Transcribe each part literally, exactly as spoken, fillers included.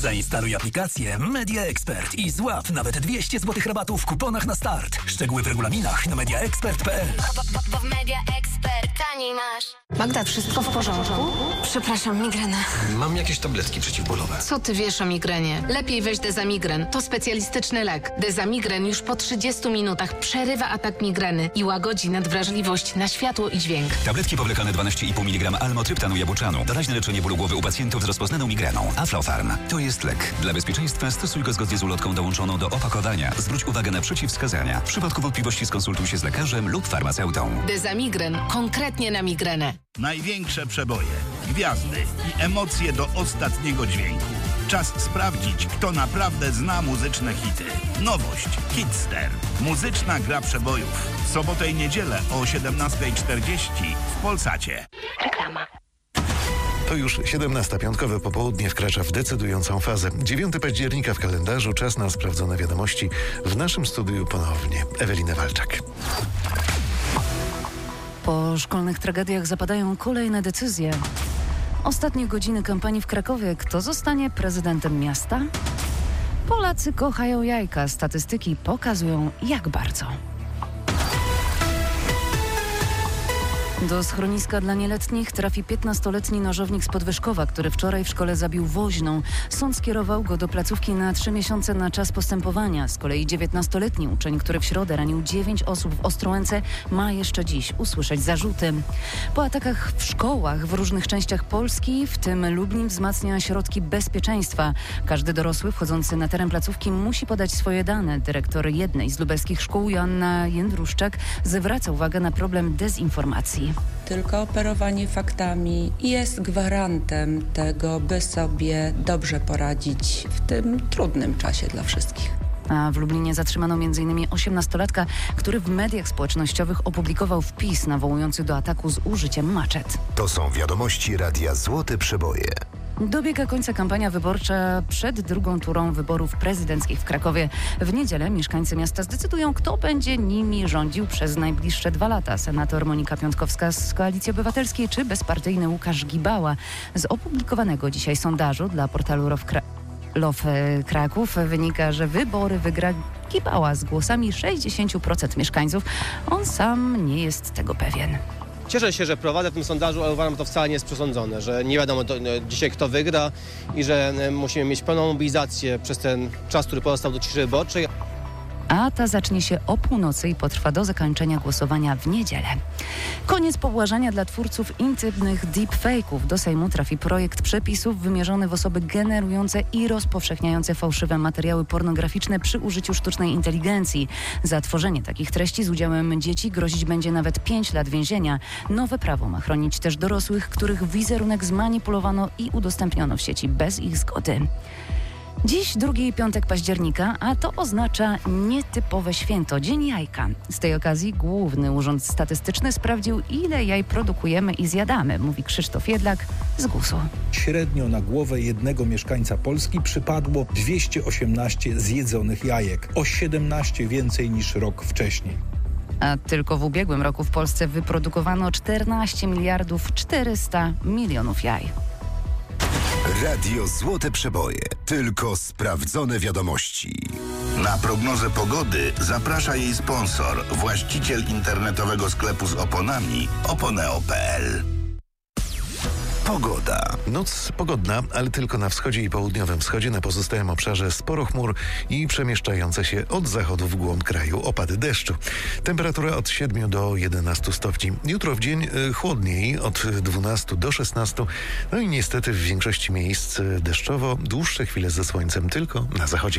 Zainstaluj aplikację Media Expert i złap nawet dwieście złotych rabatu w kuponach na start. Szczegóły w regulaminach na media expert kropka p l. Bo w Media Expert taniej masz. Magda, wszystko w porządku? Przepraszam, migrena. Mam jakieś tabletki przeciwbólowe. Co ty wiesz o migrenie? Lepiej weź Dezamigren. To specjalistyczny lek. Dezamigren już po trzydziestu minutach przerywa atak migreny i łagodzi nadwrażliwość na światło i dźwięk. Tabletki powlekane dwanaście i pół miligrama almotryptanu jabłczanu. Doraźne leczenie bólu głowy u pacjentów z rozpoznaną migreną. Aflofarm. To jest lek. Dla bezpieczeństwa stosuj go zgodnie z ulotką dołączoną do opakowania. Zwróć uwagę na przeciwwskazania. W przypadku wątpliwości skonsultuj się z lekarzem lub farmaceutą. Dezamigren. Konkretnie na migrenę. Największe przeboje, gwiazdy i emocje do ostatniego dźwięku. Czas sprawdzić, kto naprawdę zna muzyczne hity. Nowość Hitster. Muzyczna gra przebojów. W sobotę i niedzielę o siedemnasta czterdzieści w Polsacie. Reklama. To już siedemnasta, piątkowe popołudnie wkracza w decydującą fazę. dziewiątego października w kalendarzu, czas na sprawdzone wiadomości. W naszym studiu ponownie Ewelina Walczak. Po szkolnych tragediach zapadają kolejne decyzje. Ostatnie godziny kampanii w Krakowie. Kto zostanie prezydentem miasta? Polacy kochają jajka. Statystyki pokazują, jak bardzo. Do schroniska dla nieletnich trafi piętnastoletni nożownik z Podwyżkowa, który wczoraj w szkole zabił woźną. Sąd skierował go do placówki na trzy miesiące na czas postępowania. Z kolei dziewiętnastoletni uczeń, który w środę ranił dziewięć osób w Ostrołęce, ma jeszcze dziś usłyszeć zarzuty. Po atakach w szkołach w różnych częściach Polski, w tym Lublin, wzmacnia środki bezpieczeństwa. Każdy dorosły wchodzący na teren placówki musi podać swoje dane. Dyrektor jednej z lubelskich szkół, Joanna Jędruszczak, zwraca uwagę na problem dezinformacji. Tylko operowanie faktami jest gwarantem tego, by sobie dobrze poradzić w tym trudnym czasie dla wszystkich. A w Lublinie zatrzymano m in osiemnastolatka, który w mediach społecznościowych opublikował wpis nawołujący do ataku z użyciem maczet. To są wiadomości Radia Złote Przeboje. Dobiega końca kampania wyborcza przed drugą turą wyborów prezydenckich w Krakowie. W niedzielę mieszkańcy miasta zdecydują, kto będzie nimi rządził przez najbliższe dwa lata. Senator Monika Piątkowska z Koalicji Obywatelskiej czy bezpartyjny Łukasz Gibała. Z opublikowanego dzisiaj sondażu dla portalu Love, Kra- Love Kraków wynika, że wybory wygra Gibała z głosami sześćdziesiąt procent mieszkańców. On sam nie jest tego pewien. Cieszę się, że prowadzę w tym sondażu, ale uważam, że to wcale nie jest przesądzone, że nie wiadomo do, dzisiaj kto wygra i że musimy mieć pełną mobilizację przez ten czas, który pozostał do ciszy wyborczej. A ta zacznie się o północy i potrwa do zakończenia głosowania w niedzielę. Koniec pobłażania dla twórców intymnych deepfake'ów. Do Sejmu trafi projekt przepisów wymierzony w osoby generujące i rozpowszechniające fałszywe materiały pornograficzne przy użyciu sztucznej inteligencji. Za tworzenie takich treści z udziałem dzieci grozić będzie nawet pięć lat więzienia. Nowe prawo ma chronić też dorosłych, których wizerunek zmanipulowano i udostępniono w sieci bez ich zgody. Dziś drugi piątek października, a to oznacza nietypowe święto, Dzień Jajka. Z tej okazji Główny Urząd Statystyczny sprawdził, ile jaj produkujemy i zjadamy, mówi Krzysztof Jedlak z gusu. Średnio na głowę jednego mieszkańca Polski przypadło dwieście osiemnaście zjedzonych jajek, o siedemnaście więcej niż rok wcześniej. A tylko w ubiegłym roku w Polsce wyprodukowano czternaście miliardów czterysta milionów jaj. Radio Złote Przeboje. Tylko sprawdzone wiadomości. Na prognozę pogody zaprasza jej sponsor, właściciel internetowego sklepu z oponami oponeo kropka p l. Pogoda. Noc pogodna, ale tylko na wschodzie i południowym wschodzie. Na pozostałym obszarze sporo chmur i przemieszczające się od zachodu w głąb kraju opady deszczu. Temperatura od siedmiu do jedenastu stopni. Jutro w dzień y, chłodniej od dwunastu do szesnastu. No i niestety w większości miejsc y, deszczowo. Dłuższe chwile ze słońcem tylko na zachodzie.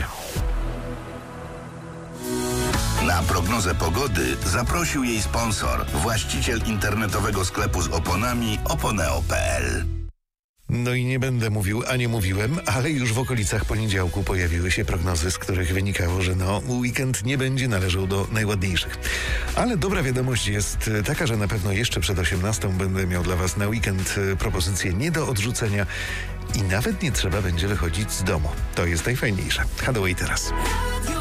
Na prognozę pogody zaprosił jej sponsor, właściciel internetowego sklepu z oponami oponeo kropka p l. No i nie będę mówił, a nie mówiłem, ale już w okolicach poniedziałku pojawiły się prognozy, z których wynikało, że no, weekend nie będzie należał do najładniejszych. Ale dobra wiadomość jest taka, że na pewno jeszcze przed osiemnastą będę miał dla Was na weekend propozycje nie do odrzucenia i nawet nie trzeba będzie wychodzić z domu. To jest najfajniejsze. Hathaway teraz.